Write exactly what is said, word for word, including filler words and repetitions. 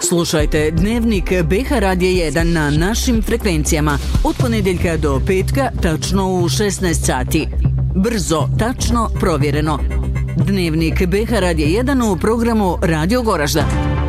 Slušajte Dnevnik B H Radija jedan na našim frekvencijama od ponedjeljka do petka tačno u šesnaest sati. Brzo, tačno, provjereno. Dnevnik B H Radija jedan u programu Radio Goražda.